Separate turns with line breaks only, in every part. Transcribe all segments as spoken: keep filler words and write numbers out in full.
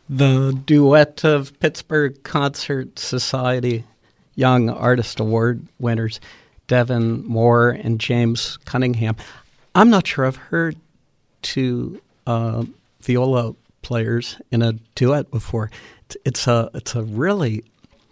The duet of Pittsburgh Concert Society Young Artist Award winners, Devin Moore and James Cunningham. I'm not sure I've heard two uh, viola players in a duet before. It's, it's a it's a really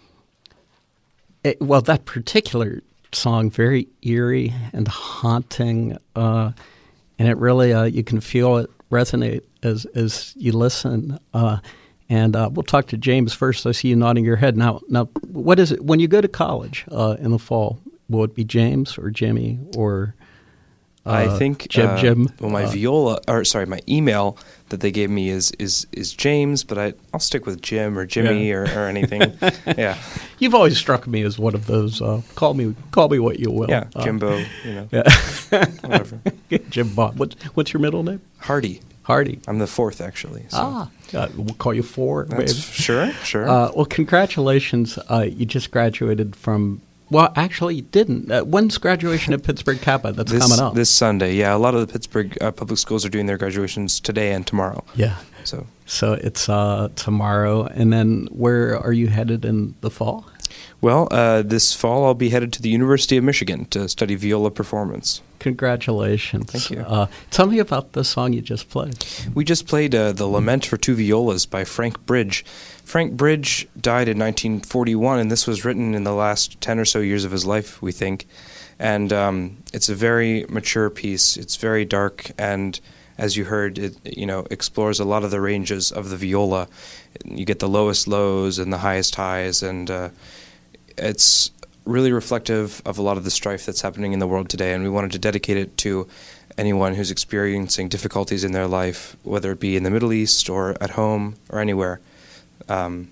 it, well that particular song very eerie and haunting, uh, and it really uh, you can feel it resonate as as you listen. Uh, and uh, we'll talk to James first. I see you nodding your head. Now, now, what is it when you go to college uh, in the fall? Will it be James or Jimmy or? Uh,
I think
Jim,
uh,
Jim.
Well, my
uh,
viola, or sorry, my email that they gave me is is is James, but I I'll stick with Jim or Jimmy
yeah.
or, or anything. Yeah,
you've always struck me as one of those. Uh, call me call me what you will.
Yeah,
uh,
Jimbo. You know,
yeah.
whatever.
Jim Bob. What's what's your middle name?
Hardy.
Hardy.
I'm the fourth, actually. So.
Ah, uh, we'll call you four.
That's,
maybe.
Sure, sure.
Uh, well, congratulations. Uh, you just graduated from. Well, actually, you didn't. Uh, when's graduation at Pittsburgh Kappa? That's
this,
coming up.
This Sunday, yeah. A lot of the Pittsburgh uh, public schools are doing their graduations today and tomorrow.
Yeah.
So
so it's uh, tomorrow. And then where are you headed in the fall?
Well, uh, this fall I'll be headed to the University of Michigan to study viola performance.
Congratulations.
Thank you.
Uh, tell me about the song you just played.
We just played uh, The Lament for Two Violas by Frank Bridge. Frank Bridge died in nineteen forty-one, and this was written in the last ten or so years of his life, we think. And um, it's a very mature piece. It's very dark, and as you heard, it you know explores a lot of the ranges of the viola. You get the lowest lows and the highest highs, and uh, it's really reflective of a lot of the strife that's happening in the world today, and we wanted to dedicate it to anyone who's experiencing difficulties in their life, whether it be in the Middle East or at home or anywhere. Um,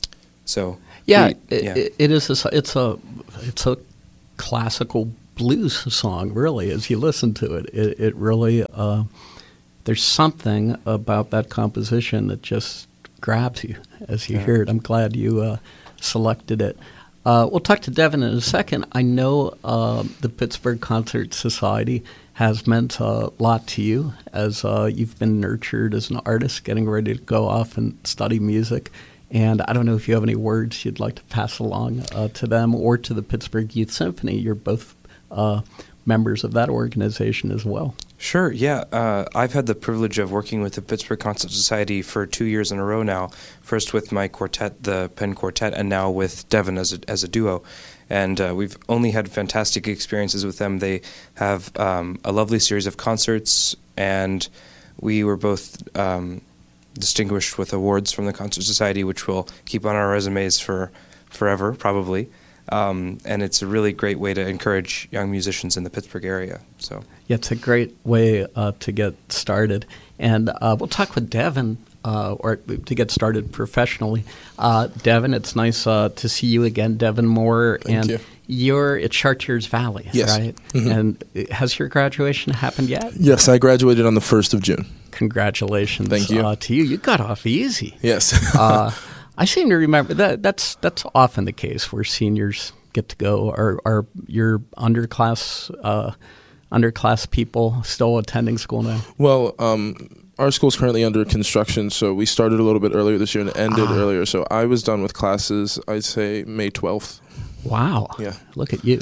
so
yeah,
we,
it,
yeah.
It, it is. A, it's a it's a classical blues song, really. As you listen to it, it, it really uh, there's something about that composition that just grabs you as you
yeah.
hear it. I'm glad you uh, selected it. Uh, we'll talk to Devin in a second. I know uh, the Pittsburgh Concert Society has meant a lot to you as uh, you've been nurtured as an artist, getting ready to go off and study music. And I don't know if you have any words you'd like to pass along uh, to them or to the Pittsburgh Youth Symphony. You're both uh, members of that organization as well.
Sure, yeah. Uh, I've had the privilege of working with the Pittsburgh Concert Society for two years in a row now, first with my quartet, the Penn Quartet, and now with Devin as a, as a duo. And uh, we've only had fantastic experiences with them. They have um, a lovely series of concerts, and we were both um, distinguished with awards from the Concert Society, which we'll keep on our resumes for forever, probably. Um, and it's a really great way to encourage young musicians in the Pittsburgh area. So
yeah, it's a great way uh, to get started. And uh, we'll talk with Devin, uh, or to get started professionally. Uh, Devin, it's nice uh, to see you again, Devin Moore.
Thank
and
you.
You're at Chartiers Valley,
yes.
right?
Mm-hmm.
And has your graduation happened yet?
Yes, I graduated on the first of June.
Congratulations
Thank you.
Uh, to you. You got off easy.
Yes.
uh, I seem to remember that that's that's often the case where seniors get to go. Are are your underclass uh, underclass people still attending school now?
Well, um, our school's currently under construction, so we started a little bit earlier this year and it ended ah. earlier. So I was done with classes, I'd say May twelfth.
Wow.
Yeah.
Look at you.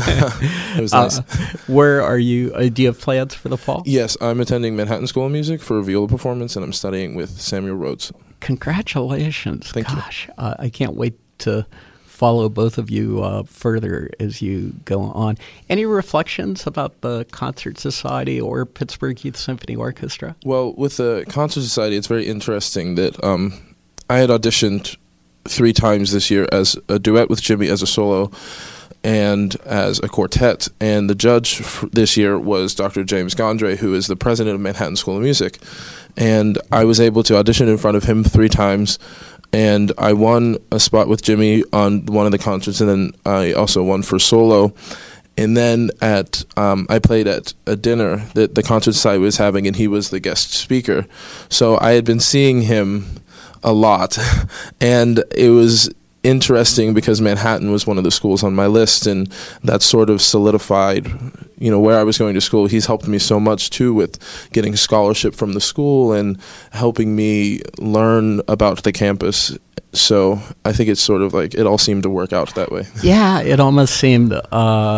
It was nice.
Uh, where are you? Uh, do you have plans for the fall?
Yes, I'm attending Manhattan School of Music for a viola performance, and I'm studying with Samuel Rhodes.
Congratulations.
Thank
Gosh, you. Uh, I can't wait to follow both of you uh, further as you go on. Any reflections about the Concert Society or Pittsburgh Youth Symphony Orchestra?
Well, with the Concert Society, it's very interesting that um, I had auditioned three times this year as a duet with Jimmy as a solo and as a quartet. And the judge f- this year was Doctor James Gondry, who is the president of Manhattan School of Music. And I was able to audition in front of him three times. And I won a spot with Jimmy on one of the concerts, and then I also won for solo. And then at um, I played at a dinner that the Concert Society was having, and he was the guest speaker. So I had been seeing him a lot, and it was interesting because Manhattan was one of the schools on my list, and that sort of solidified, you know, where I was going to school. He's helped me so much too with getting a scholarship from the school and helping me learn about the campus. So I think it's sort of like it all seemed to work out that way.
Yeah, it almost seemed uh,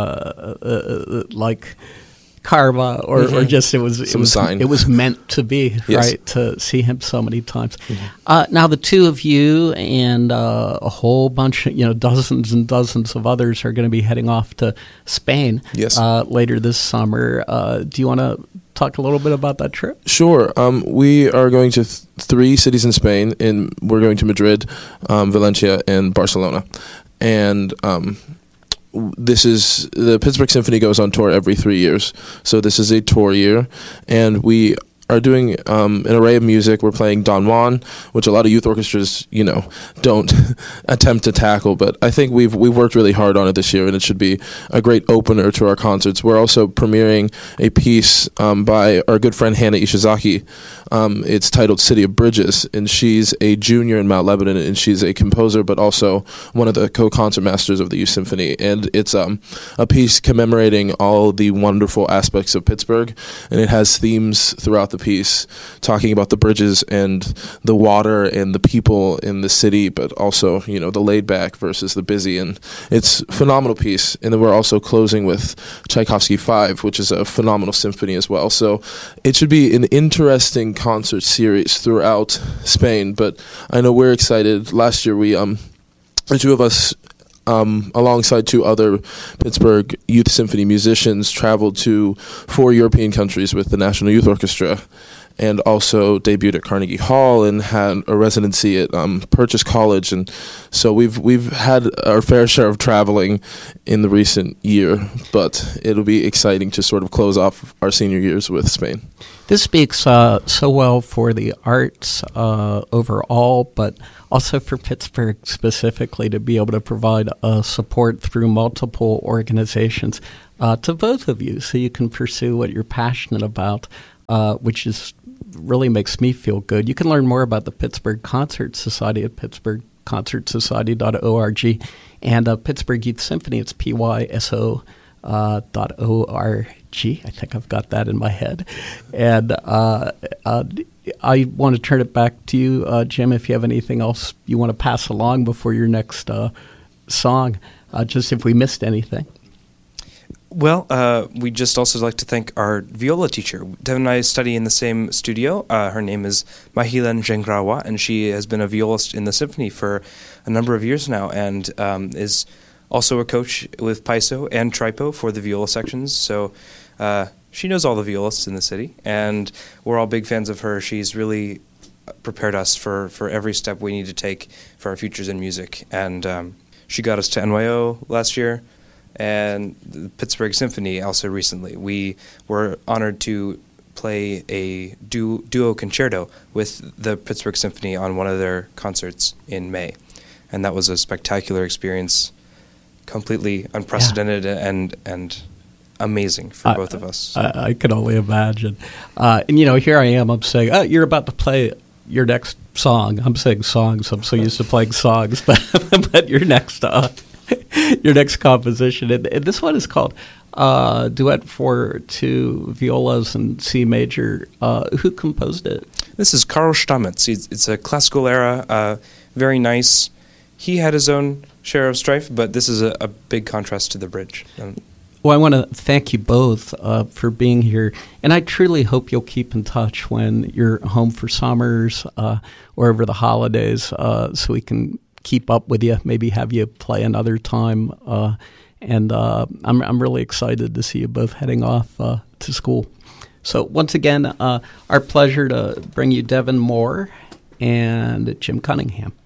uh, like karma, or, mm-hmm. or just it was it
Some
was
sign.
It was meant to be,
yes.
right? To see him so many times.
Mm-hmm.
Uh, now the two of you and uh, a whole bunch of, you know, dozens and dozens of others are going to be heading off to Spain.
Yes.
Uh, later this summer. Uh, do you want to talk a little bit about that trip?
Sure. Um, we are going to th- three cities in Spain, and we're going to Madrid, um, Valencia, and Barcelona. And um, this is the Pittsburgh Symphony goes on tour every three years, so this is a tour year, and we are doing um, an array of music. We're playing Don Juan, which a lot of youth orchestras, you know, don't attempt to tackle, but I think we've we've worked really hard on it this year, and it should be a great opener to our concerts. We're also premiering a piece um, by our good friend Hannah Ishizaki. Um, it's titled City of Bridges, and she's a junior in Mount Lebanon, and she's a composer, but also one of the co-concert masters of the Youth Symphony. And it's um, a piece commemorating all the wonderful aspects of Pittsburgh, and it has themes throughout the piece talking about the bridges and the water and the people in the city, but also, you know, the laid back versus the busy. And it's a phenomenal piece. And then we're also closing with Tchaikovsky five, which is a phenomenal symphony as well. So it should be an interesting concert series throughout Spain, but I know we're excited. Last year we um the two of us Um, alongside two other Pittsburgh Youth Symphony musicians, traveled to four European countries with the National Youth Orchestra, and also debuted at Carnegie Hall and had a residency at um, Purchase College. And so we've we've had our fair share of traveling in the recent year, but it'll be exciting to sort of close off our senior years with Spain.
This speaks uh, so well for the arts uh, overall, but also for Pittsburgh specifically, to be able to provide uh, support through multiple organizations uh, to both of you, so you can pursue what you're passionate about, uh, which is really makes me feel good. You can learn more about the Pittsburgh Concert Society at pittsburgh concert society dot org, and uh, Pittsburgh Youth Symphony, it's P Y S O uh, dot O R G. I think I've got that in my head. And uh, uh, I want to turn it back to you, uh, Jim, if you have anything else you want to pass along before your next uh, song, uh, just if we missed anything.
Well, uh, we'd just also like to thank our viola teacher. Devin and I study in the same studio. Uh, her name is Mahilan Jengrawa, and she has been a violist in the symphony for a number of years now, and um, is also a coach with Paiso and Tripo for the viola sections. So uh, she knows all the violists in the city, and we're all big fans of her. She's really prepared us for, for every step we need to take for our futures in music. And um, she got us to N Y O last year, and the Pittsburgh Symphony also recently. We were honored to play a du- duo concerto with the Pittsburgh Symphony on one of their concerts in May. And that was a spectacular experience, completely unprecedented yeah. and and amazing for
I,
both of us.
I, I can only imagine. Uh, and, you know, here I am, I'm saying, oh, you're about to play your next song. I'm saying songs. I'm so used to playing songs. But, but your next uh, your next composition, and, and this one is called uh, Duet for Two Violas in C Major. Uh, who composed it? This
is Karl Stamitz. It's, it's a classical era, uh, very nice. He had his own share of strife, but this is a, a big contrast to the bridge. Um,
well, I want to thank you both uh, for being here, and I truly hope you'll keep in touch when you're home for summers uh, or over the holidays, uh, so we can keep up with you, maybe have you play another time. Uh, and uh, I'm, I'm really excited to see you both heading off uh, to school. So once again, uh, our pleasure to bring you Devin Moore and Jim Cunningham.